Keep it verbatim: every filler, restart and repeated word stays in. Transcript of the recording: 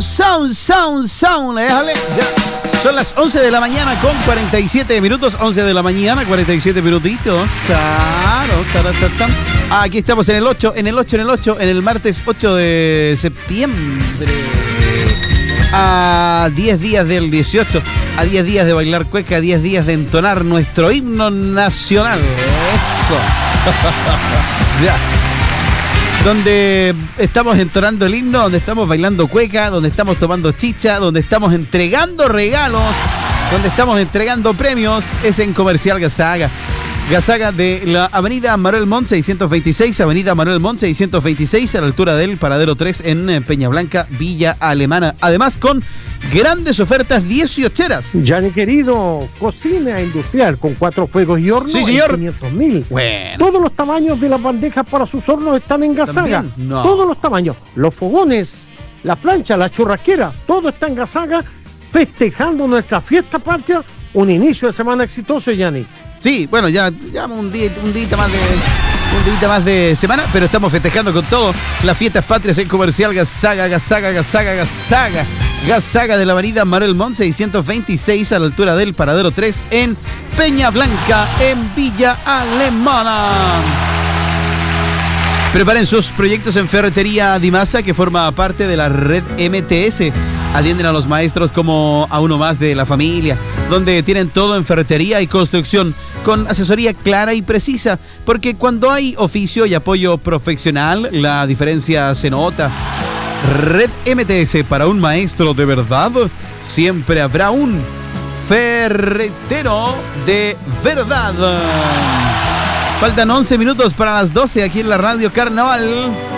sound, sound, sound, sound. Déjale. Ya. Son las once de la mañana con cuarenta y siete minutos. once de la mañana, cuarenta y siete minutitos. Claro, taratatan. Aquí estamos en el ocho, en el ocho, en el ocho, en el martes ocho de septiembre. A diez días del dieciocho, a diez días de bailar cueca, a diez días de entonar nuestro himno nacional. Eso. Ya. Donde estamos entonando el himno, donde estamos bailando cueca, donde estamos tomando chicha, donde estamos entregando regalos, donde estamos entregando premios, es en Comercial Gazaga. Gazaga de la avenida Manuel Montt seiscientos veintiséis, avenida Manuel Montt seiscientos veintiséis, a la altura del paradero tres en Peña Blanca, Villa Alemana. Además con grandes ofertas dieciocheras. Ya mi querido, cocina industrial con cuatro fuegos y horno. Sí, señor. quinientos mil. Bueno. Todos los tamaños de las bandejas para sus hornos están en Gazaga. No. Todos los tamaños. Los fogones, la plancha, la churrasquera, todo está en Gazaga, festejando nuestra fiesta patria. Un inicio de semana exitoso, Yanni. Sí, bueno, ya llevamos un día, un día más de un día más de semana, pero estamos festejando con todo las fiestas patrias en Comercial Gazaga, Gazaga, Gazaga, Gazaga, Gazaga de la avenida Manuel Montt seiscientos veintiséis, a la altura del paradero tres en Peña Blanca, en Villa Alemana. Preparen sus proyectos en Ferretería Dimasa, que forma parte de la red M T S. Atienden a los maestros como a uno más de la familia, donde tienen todo en ferretería y construcción, con asesoría clara y precisa, porque cuando hay oficio y apoyo profesional, la diferencia se nota. Red M T S, para un maestro de verdad, siempre habrá un ferretero de verdad. Faltan once minutos para las doce aquí en la Radio Carnaval.